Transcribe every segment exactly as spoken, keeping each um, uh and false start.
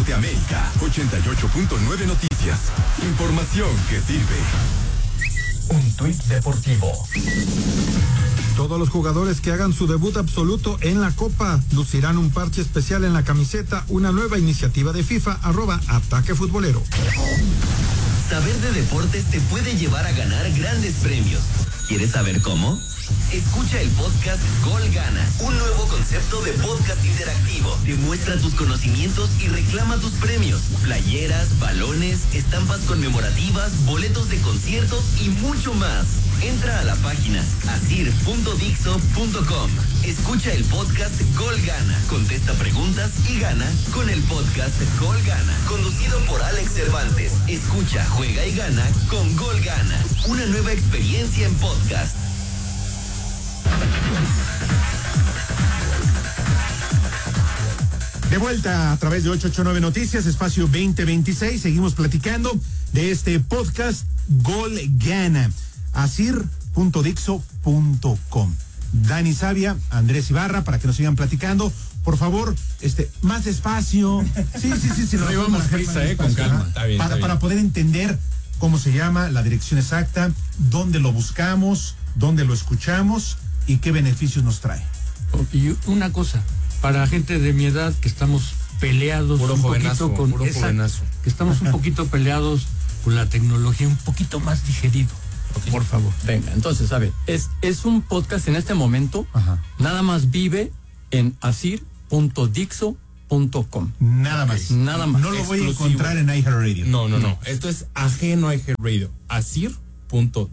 Norteamérica, ochenta y ocho punto nueve Noticias. Información que sirve. Un tuit deportivo. Todos los jugadores que hagan su debut absoluto en la Copa lucirán un parche especial en la camiseta, una nueva iniciativa de FIFA, arroba Ataque Futbolero. Saber de deportes te puede llevar a ganar grandes premios. ¿Quieres saber cómo? Escucha el podcast Gol Gana, un nuevo concepto de podcast interactivo. Demuestra tus conocimientos y reclama tus premios. Playeras, balones, estampas conmemorativas, boletos de conciertos y mucho más. Entra a la página asir punto dixo punto com. Escucha el podcast Gol Gana, contesta preguntas y gana con el podcast Gol Gana, conducido por Alex Cervantes. Escucha, juega y gana con Gol Gana, una nueva experiencia en podcast. De vuelta a través de ochocientos ochenta y nueve Noticias, espacio veinte veintiséis. Seguimos platicando de este podcast Gol Gana. asir punto dixo punto com. Dani Savia, Andrés Ibarra, para que nos sigan platicando. Por favor, este, más despacio. Sí, sí, sí, sí. No llevamos prisa, eh, con calma. Está bien, para, está bien. para poder entender cómo se llama, la dirección exacta, dónde lo buscamos, dónde lo escuchamos y qué beneficios nos trae. Y una cosa, para gente de mi edad que estamos peleados puro un jovenazo, poquito con puro esa, jovenazo. que estamos un poquito peleados con la tecnología, un poquito más digerido. Okay. Por favor. Venga, entonces, a ver, es, es un podcast en este momento. Ajá. Nada más vive en asir punto dixo punto com. Nada más. Nada más. No lo voy a encontrar en iHeartRadio. No, no, no. Esto es ajeno a iHeartRadio. asir punto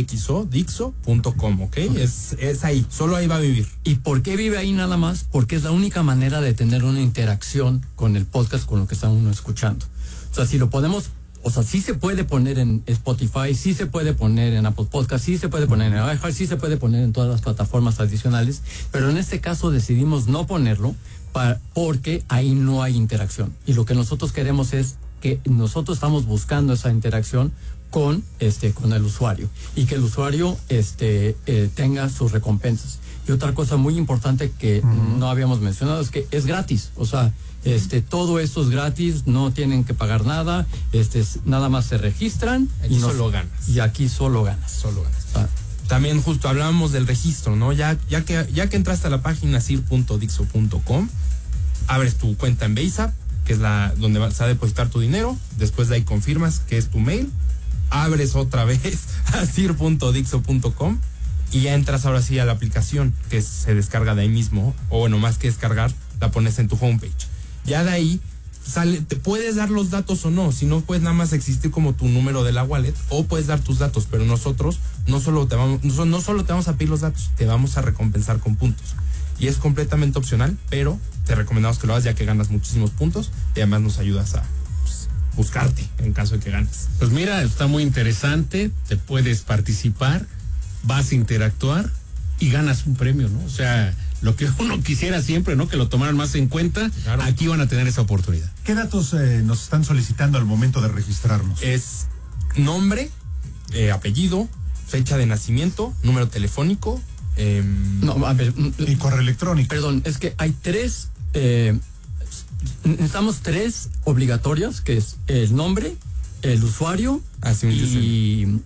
dixo punto com, ¿ok? okay. Es, es ahí. Solo ahí va a vivir. ¿Y por qué vive ahí nada más? Porque es la única manera de tener una interacción con el podcast, con lo que está uno escuchando. O sea, si lo podemos... O sea, sí se puede poner en Spotify, sí se puede poner en Apple Podcast, sí se puede poner en iHeart, sí se puede poner en todas las plataformas adicionales, pero en este caso decidimos no ponerlo para, porque ahí no hay interacción. Y lo que nosotros queremos es que nosotros estamos buscando esa interacción con este con el usuario y que el usuario este eh, tenga sus recompensas. Y otra cosa muy importante que uh-huh. no habíamos mencionado es que es gratis, o sea, Este, todo esto es gratis, no tienen que pagar nada, este, nada más se registran. Aquí y nos, solo ganas. Y aquí solo ganas. Solo ganas. Ah. También justo hablábamos del registro, ¿no? Ya, ya que, ya que entraste a la página asir punto dixo punto com, abres tu cuenta en Base App, que es la donde vas a depositar tu dinero, después de ahí confirmas que es tu mail, abres otra vez asir punto dixo punto com y ya entras ahora sí a la aplicación, que se descarga de ahí mismo, o bueno, más que descargar, la pones en tu homepage. Ya de ahí sale, te puedes dar los datos o no, si no puedes nada más existir como tu número de la wallet, o puedes dar tus datos, pero nosotros no solo te vamos, no, no solo te vamos a pedir los datos, te vamos a recompensar con puntos. Y es completamente opcional, pero te recomendamos que lo hagas ya que ganas muchísimos puntos y además nos ayudas a pues, buscarte en caso de que ganes. Pues mira, está muy interesante, te puedes participar, vas a interactuar y ganas un premio, ¿no? O sea, lo que uno quisiera siempre, ¿no? Que lo tomaran más en cuenta, claro. Aquí van a tener esa oportunidad. ¿Qué datos eh, nos están solicitando al momento de registrarnos? Es nombre, eh, apellido, fecha de nacimiento, número telefónico. Eh, no, a ver. Y correo electrónico. Perdón, es que hay tres, eh, necesitamos tres obligatorias, que es el nombre, el usuario así y,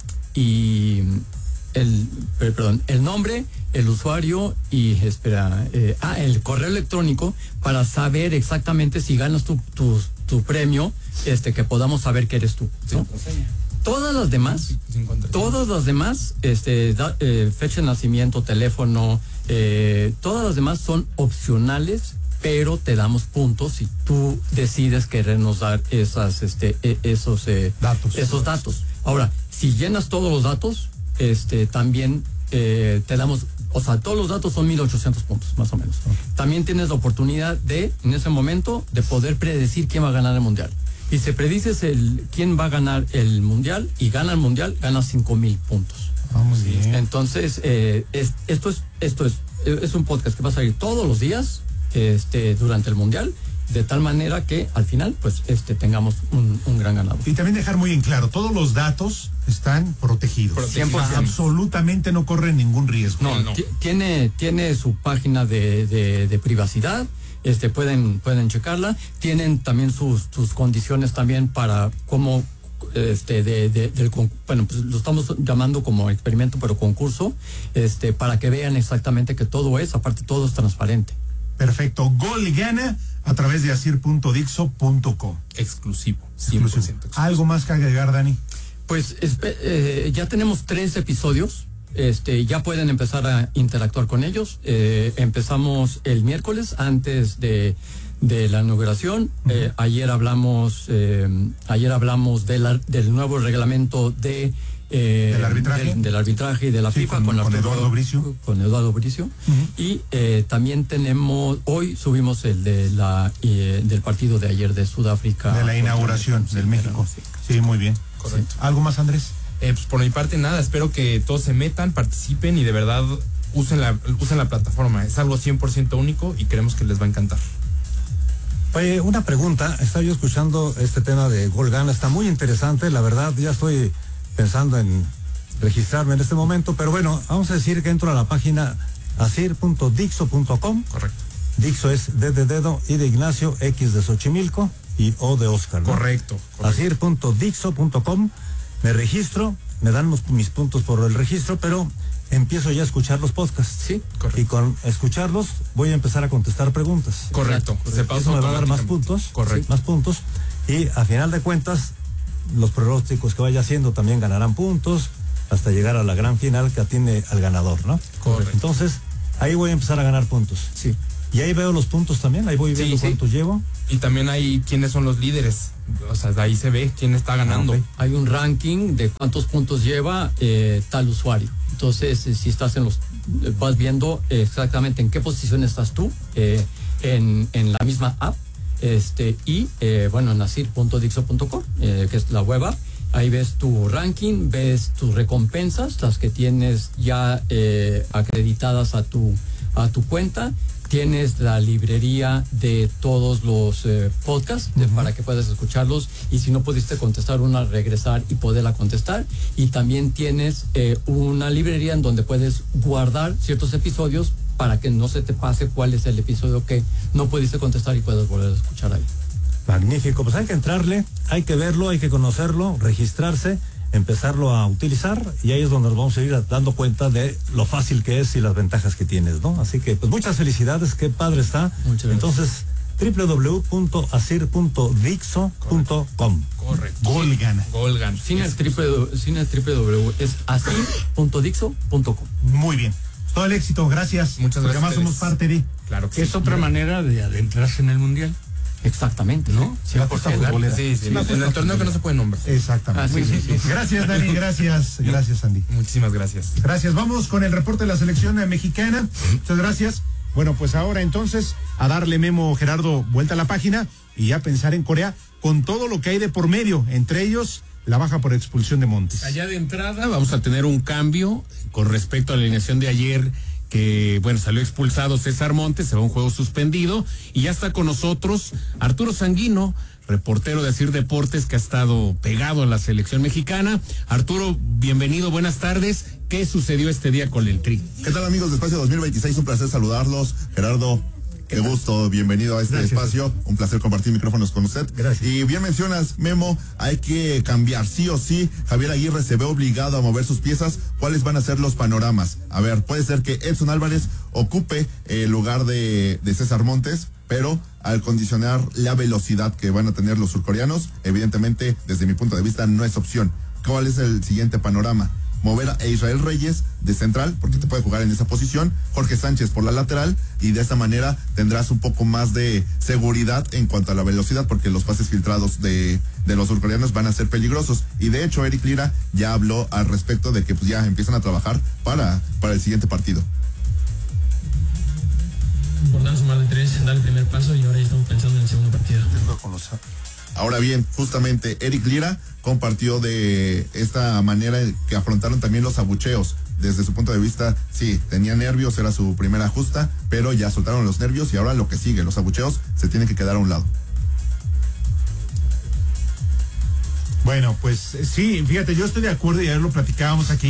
y el, perdón, el nombre, el usuario y, espera, eh, ah, el correo electrónico para saber exactamente si ganas tu, tu, tu premio, este, que podamos saber que eres tú, ¿no? Sí. Todas las demás, todas las demás, este, da, eh, fecha de nacimiento, teléfono, eh, todas las demás son opcionales, pero te damos puntos si tú decides querernos dar esas, este, eh, esos eh, datos, esos datos. Ahora, si llenas todos los datos, este, también eh, te damos, o sea, todos los datos son mil ochocientos puntos, más o menos. Okay. También tienes la oportunidad de, en ese momento, de poder predecir quién va a ganar el mundial. Y si predices el quién va a ganar el mundial y gana el mundial, ganas cinco mil puntos. Ah, muy bien. Entonces, eh, es, esto es, esto es, es un podcast que va a salir todos los días, este, durante el mundial, de tal manera que al final, pues, este, tengamos un, un gran ganador. Y también dejar muy en claro, todos los datos están protegidos. cien por ciento. Absolutamente no corren ningún riesgo. No, no. Tiene, tiene su página de, de, de privacidad. este pueden pueden checarla. Tienen también sus sus condiciones también para cómo este de, de del bueno, pues lo estamos llamando como experimento pero concurso, este para que vean exactamente que todo es, aparte todo es transparente. Perfecto. Gol Gana a través de asir punto dixo punto com. Exclusivo, cien por ciento exclusivo. ¿Algo más que agregar, Dani? Pues eh, ya tenemos tres episodios. Este, ya pueden empezar a interactuar con ellos. Eh, empezamos el miércoles antes de, de la inauguración. Uh-huh. eh, ayer hablamos, eh, ayer hablamos de la, del nuevo reglamento de eh, del arbitraje, del, del arbitraje y de la sí, FIFA con, con, con Arturo, Eduardo Bricio. Con Eduardo Bricio. Uh-huh. Y eh, también tenemos, hoy subimos el de la eh, del partido de ayer de Sudáfrica. De la inauguración del México. Sí, sí, muy bien. Correcto. Sí. ¿Algo más, Andrés? Eh, pues por mi parte nada, espero que todos se metan, participen y de verdad usen la, usen la plataforma. Es algo cien por ciento único y creemos que les va a encantar. Oye, una pregunta, estaba yo escuchando este tema de Gol Gana, está muy interesante, la verdad ya estoy pensando en registrarme en este momento, pero bueno, vamos a decir que entro a la página asir punto dixo punto com. Correcto. Dixo es D de dedo, I de Ignacio, X de Xochimilco y O de Oscar, ¿no? Correcto. asir punto dixo punto com. Me registro, me dan los, mis puntos por el registro, pero empiezo ya a escuchar los podcasts. Sí, correcto. Y con escucharlos voy a empezar a contestar preguntas. Correcto. correcto. Se pausa, me va a dar más puntos. Correcto. Sí, más puntos. Y a final de cuentas, los pronósticos que vaya haciendo también ganarán puntos hasta llegar a la gran final que atiende al ganador, ¿no? Correcto. Entonces, ahí voy a empezar a ganar puntos. Sí. Y ahí veo los puntos también, ahí voy viendo sí, cuántos sí. llevo. Y también hay quiénes son los líderes, o sea, de ahí se ve quién está ganando. Okay. Hay un ranking de cuántos puntos lleva eh, tal usuario. Entonces, eh, si estás en los, eh, vas viendo exactamente en qué posición estás tú eh, en, en la misma app, este y eh, bueno, en asir punto dixo punto com, eh, que es la web app. Ahí ves tu ranking, ves tus recompensas, las que tienes ya eh, acreditadas a tu a tu cuenta. Tienes la librería de todos los eh, podcasts de, uh-huh. para que puedas escucharlos, y si no pudiste contestar una, regresar y poderla contestar. Y también tienes eh, una librería en donde puedes guardar ciertos episodios para que no se te pase cuál es el episodio que no pudiste contestar y puedas volver a escuchar ahí. Magnífico, pues hay que entrarle, hay que verlo, hay que conocerlo, registrarse, empezarlo a utilizar, y ahí es donde nos vamos a ir dando cuenta de lo fácil que es y las ventajas que tienes, ¿no? Así que pues muchas felicidades, qué padre está. Muchas Entonces, doble u doble u doble u punto asir punto dixo punto com. Correcto. Gol Gana. Gol Gana. Sin el triple, sin el triple W, es asir punto dixo punto com. Muy bien. Todo el éxito, gracias. Muchas gracias. Porque además somos parte de. Claro que es sí. otra manera de adentrarse en el mundial. Exactamente, ¿no? Sí, la costa futbolera. Sí, sí, en el torneo que no se puede nombrar. Exactamente. Ah, sí, sí, sí. Gracias, Dani, gracias. Gracias, Andy. Muchísimas gracias. Gracias. Vamos con el reporte de la selección mexicana. Muchas gracias. Bueno, pues ahora entonces a darle, Memo, Gerardo, vuelta a la página y ya pensar en Corea con todo lo que hay de por medio, entre ellos la baja por expulsión de Montes. Allá de entrada vamos a tener un cambio con respecto a la alineación de ayer, que bueno, salió expulsado César Montes, se va a un juego suspendido, y ya está con nosotros Arturo Sanguino, reportero de Asir Deportes, que ha estado pegado a la selección mexicana. Arturo, bienvenido, buenas tardes. ¿Qué sucedió este día con el Tri? ¿Qué tal, amigos de Espacio dos mil veintiséis? Un placer saludarlos. Gerardo, qué gusto, bienvenido a este Gracias. espacio. Un placer compartir micrófonos con usted. Gracias. Y bien mencionas, Memo, hay que cambiar, sí o sí. Javier Aguirre se ve obligado a mover sus piezas. ¿Cuáles van a ser los panoramas? A ver, puede ser que Edson Álvarez ocupe el lugar de, de César Montes, pero al condicionar la velocidad que van a tener los surcoreanos, evidentemente, desde mi punto de vista, no es opción. ¿Cuál es el siguiente panorama? Mover a Israel Reyes de central, porque te puede jugar en esa posición, Jorge Sánchez por la lateral, y de esta manera tendrás un poco más de seguridad en cuanto a la velocidad, porque los pases filtrados de, de los surcoreanos van a ser peligrosos. Y de hecho, Eric Lira ya habló al respecto de que pues ya empiezan a trabajar para, para el siguiente partido. Importante sumar de tres, dar el primer paso, y ahora ya estamos pensando en el segundo partido. Ahora bien, justamente Eric Lira compartió de esta manera que afrontaron también los abucheos. Desde su punto de vista, sí, tenía nervios, era su primera justa, pero ya soltaron los nervios y ahora lo que sigue, los abucheos se tienen que quedar a un lado. Bueno, pues sí, fíjate, yo estoy de acuerdo, y ayer lo platicábamos aquí,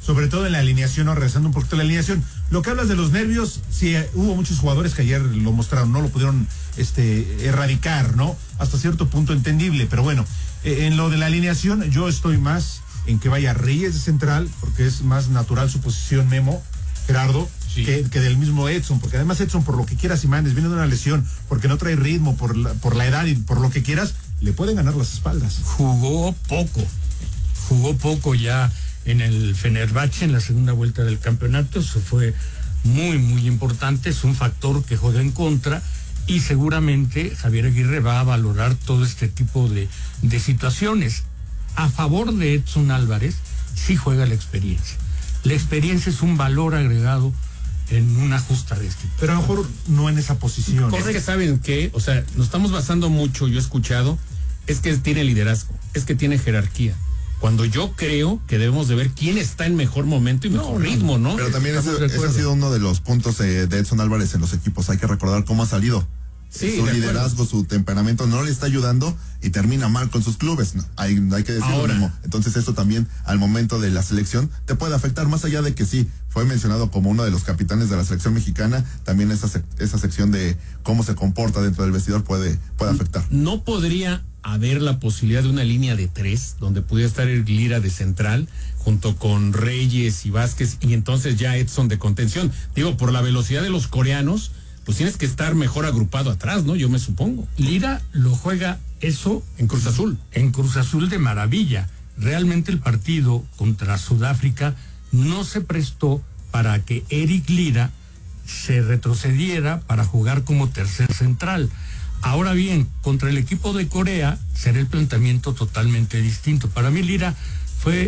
sobre todo en la alineación, ¿no? Regresando un poquito a la alineación. Lo que hablas de los nervios, sí, hubo muchos jugadores que ayer lo mostraron, no lo pudieron este, erradicar, ¿no? Hasta cierto punto entendible, pero bueno, eh, en lo de la alineación, yo estoy más en que vaya Reyes de central, porque es más natural su posición, Memo, Gerardo, sí. que, que del mismo Edson, porque además Edson, por lo que quieras y mandes, viene de una lesión, porque no trae ritmo, por la, por la edad y por lo que quieras, le pueden ganar las espaldas. Jugó poco, jugó poco ya en el Fenerbahce en la segunda vuelta del campeonato. Eso fue muy, muy importante, es un factor que juega en contra y seguramente Javier Aguirre va a valorar todo este tipo de, de situaciones. A favor de Edson Álvarez, sí juega la experiencia. La experiencia es un valor agregado en una justa de este. Pero a lo mejor no en esa posición. Es que saben que, o sea, nos estamos basando mucho, yo he escuchado, es que tiene liderazgo, es que tiene jerarquía. Cuando yo creo que debemos de ver quién está en mejor momento y mejor no, ritmo, ¿no? Pero también ese, ese ha sido uno de los puntos eh, de Edson Álvarez en los equipos. Hay que recordar cómo ha salido. Sí, su liderazgo, acuerdo. Su temperamento no le está ayudando y termina mal con sus clubes. No, hay, hay que decirlo Ahora. mismo. Entonces esto también al momento de la selección te puede afectar, más allá de que sí, fue mencionado como uno de los capitanes de la selección mexicana, también esa, esa sección de cómo se comporta dentro del vestidor puede, puede afectar. No podría haber la posibilidad de una línea de tres, donde pudiera estar el Lira de central, junto con Reyes y Vázquez, y entonces ya Edson de contención. Digo, por la velocidad de los coreanos, pues tienes que estar mejor agrupado atrás, ¿no? Yo me supongo. Lira lo juega eso en Cruz Azul. En Cruz Azul de maravilla. Realmente el partido contra Sudáfrica no se prestó para que Eric Lira se retrocediera para jugar como tercer central. Ahora bien, contra el equipo de Corea será el planteamiento totalmente distinto. Para mí Lira fue,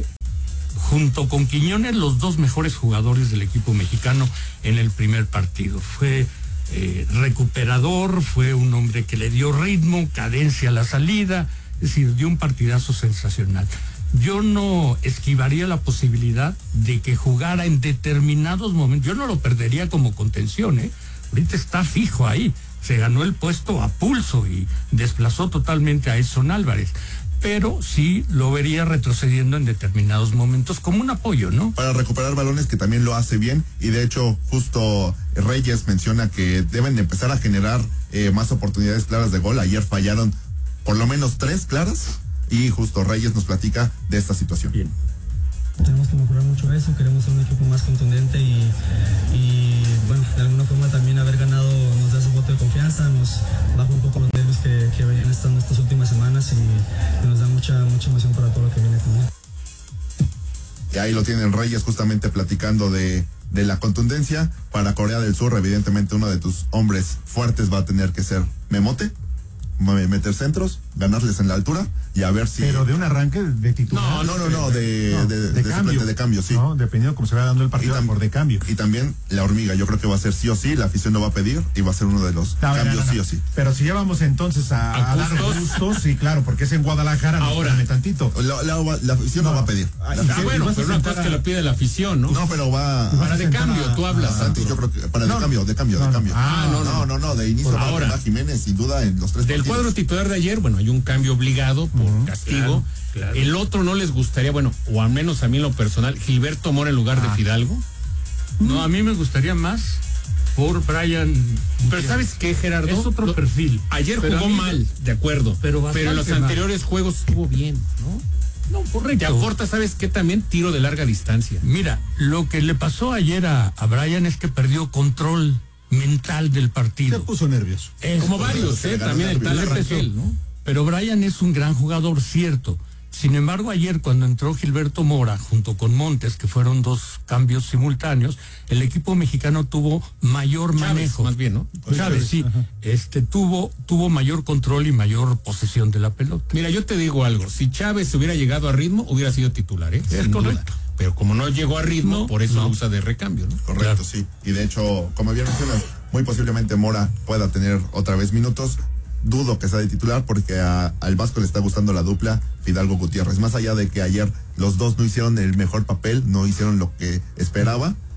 junto con Quiñones, los dos mejores jugadores del equipo mexicano en el primer partido. Fue Eh, recuperador, fue un hombre que le dio ritmo, cadencia a la salida, es decir, dio un partidazo sensacional. Yo no esquivaría la posibilidad de que jugara en determinados momentos, yo no lo perdería como contención, ¿eh? Ahorita está fijo ahí, se ganó el puesto a pulso y desplazó totalmente a Edson Álvarez. Pero sí lo vería retrocediendo en determinados momentos como un apoyo, ¿no? Para recuperar balones, que también lo hace bien, y de hecho justo Reyes menciona que deben de empezar a generar eh, más oportunidades claras de gol. Ayer fallaron por lo menos tres claras y justo Reyes nos platica de esta situación. Bien. Tenemos que mejorar mucho eso, queremos ser un equipo más contundente y, y bueno, de alguna forma también haber ganado nos da ese voto de confianza, nos baja un poco los nervios que, que venían estando estas últimas semanas y, y nos da mucha, mucha emoción para todo lo que viene también. Y ahí lo tienen Reyes justamente platicando de, de la contundencia. Para Corea del Sur, evidentemente uno de tus hombres fuertes va a tener que ser Memote, meter centros, ganarles en la altura y a ver si... Pero de un arranque de titular. No, no, no, no, de, no, de, de, de cambio. De cambio, sí. No, dependiendo de cómo se va dando el partido, tam, por de cambio. Y también la hormiga, yo creo que va a ser sí o sí, la afición lo va a pedir y va a ser uno de los no, cambios no, no, no. sí o sí. Pero si ya vamos entonces a, a, a dar gustos, sí, claro, porque es en Guadalajara, ahora no tantito. La, la, la afición no, no va a pedir. Ah, bueno, pero una cosa es que lo pide la afición, ¿no? No, pero va... Para de cambio, a, tú hablas. Santi, yo creo que para de cambio, de cambio, de cambio. Ah, no, no, no, no, de inicio ahora Jiménez, sin duda, en los tres del partidos. Cuadro titular de ayer, bueno, hay un cambio obligado por uh-huh, castigo. Claro, claro. El otro no les gustaría, bueno, o al menos a mí en lo personal, Gilberto Mora en lugar ah. de Fidalgo. No, a mí me gustaría más por Brian. Pero ¿sabes qué, Gerardo? Es otro lo, perfil. Ayer pero jugó mal, de acuerdo. Pero, pero en los mal. anteriores juegos estuvo bien, ¿no? No, correcto. Te aporta, ¿sabes qué? También tiro de larga distancia. Mira, lo que le pasó ayer a, a Brian es que perdió control mental del partido. Se puso nervioso. Es, Como varios, ¿eh? También el tal Rangel, ¿no? Pero Brian es un gran jugador, cierto. Sin embargo, ayer cuando entró Gilberto Mora junto con Montes, que fueron dos cambios simultáneos, el equipo mexicano tuvo mayor Chávez, manejo. Más bien, ¿no? Chávez, Chávez sí. Ajá. Este tuvo tuvo mayor control y mayor posesión de la pelota. Mira, yo te digo algo. Si Chávez hubiera llegado a ritmo, hubiera sido titular, ¿eh? Es correcto. Duda. Pero como no llegó a ritmo, no, por eso no. usa de recambio, ¿no? Correcto, claro. sí. Y de hecho, como bien mencionas, muy posiblemente Mora pueda tener otra vez minutos. Dudo que sea de titular porque a, al Vasco le está gustando la dupla Fidalgo Gutiérrez. Más allá de que ayer los dos no hicieron el mejor papel, no hicieron lo que esperaba,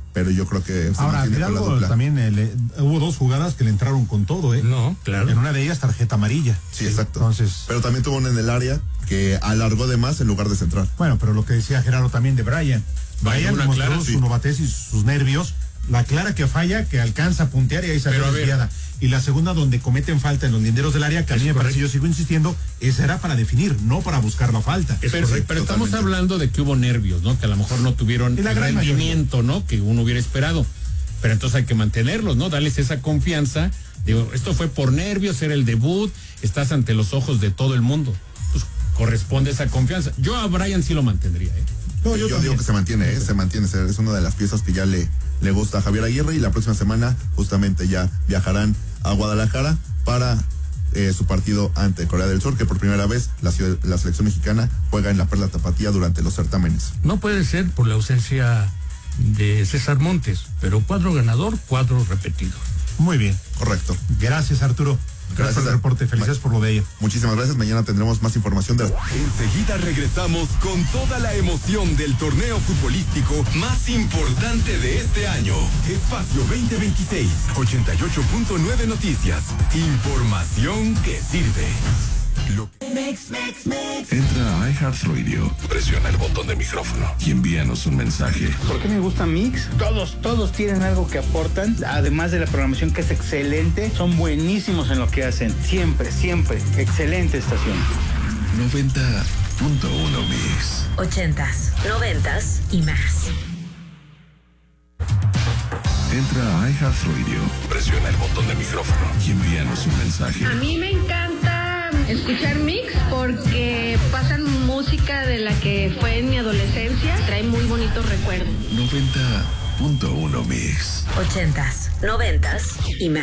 pero yo creo que se Ahora, mantiene con la Fidalgo dupla. también eh, le- hubo dos jugadas que le entraron con todo, ¿eh? No, claro. En una de ellas tarjeta amarilla. Sí, exacto. Entonces, Pero también tuvo una en el área que alargó de más en lugar de centrar. bueno, pero lo que decía Gerardo también de Brian. Brian una mostró clara, su sí. novatez y sus nervios. La clara que falla, que alcanza a puntear y ahí salió Pero a ver. desviada. Y la segunda donde cometen falta en los linderos del área, que a mí me parece, yo sigo insistiendo, esa era para definir, no para buscar la falta. Pero, correcto, pero estamos totalmente. hablando de que hubo nervios, ¿no? Que a lo mejor no tuvieron Y la el gran rendimiento, ¿no? Que uno hubiera esperado. Pero entonces hay que mantenerlos, ¿no? Darles esa confianza. Digo, esto fue por nervios, era el debut, estás ante los ojos de todo el mundo. Pues corresponde esa confianza. Yo a Brian sí lo mantendría, ¿eh? No, yo yo digo también. que se mantiene, ¿eh? se mantiene, es una de las piezas que ya le, le gusta a Javier Aguirre y la próxima semana justamente ya viajarán a Guadalajara para eh, su partido ante Corea del Sur, que por primera vez la, ciudad- la selección mexicana juega en la Perla Tapatía durante los certámenes. No puede ser por la ausencia de César Montes, pero cuadro ganador, cuadro repetido. Muy bien. Correcto. Gracias, Arturo. Gracias, por el reporte. Felicidades por lo de ella. Muchísimas gracias, mañana tendremos más información de la... Enseguida regresamos con toda la emoción del torneo futbolístico más importante de este año. Espacio veinte veintiséis, ochenta y ocho punto nueve Noticias. Información que sirve. Lo que... Entra a iHeartRadio, presiona el botón de micrófono y envíanos un mensaje. ¿Por qué me gusta Mix? Todos, todos tienen algo que aportan, además de la programación que es excelente, son buenísimos en lo que hacen, siempre, siempre, excelente estación. noventa punto uno Mix. Ochentas, noventas y más. Entra a iHeartRadio, presiona el botón de micrófono y envíanos un mensaje. A mí me encanta escuchar Mix porque pasan música de la que fue en mi adolescencia, trae muy bonitos recuerdos. noventa punto uno Mix. Ochentas, noventas y más.